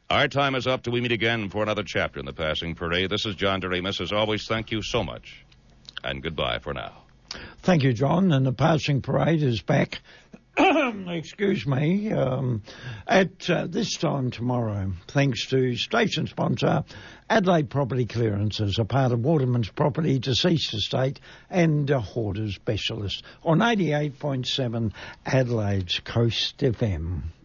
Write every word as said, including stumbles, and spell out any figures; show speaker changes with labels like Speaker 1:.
Speaker 1: Our time is up till we meet again for another chapter in the Passing Parade. This is John Doremus. As always, thank you so much, and goodbye for now.
Speaker 2: Thank you, John, and the Passing Parade is back, excuse me, um, at uh, this time tomorrow, thanks to station sponsor Adelaide Property Clearances, a part of Waterman's Property, Deceased Estate and a Hoarder Specialist on eighty-eight point seven Adelaide's Coast F M.